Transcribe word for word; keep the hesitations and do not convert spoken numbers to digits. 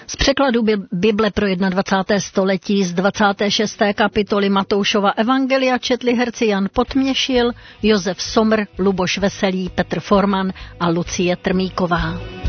Z překladu Bible pro dvacáté první století z dvacáté šesté kapitoly Matoušova evangelia četli herci Jan Potměšil, Josef Somr, Luboš Veselý, Petr Forman a Lucie Trmíková.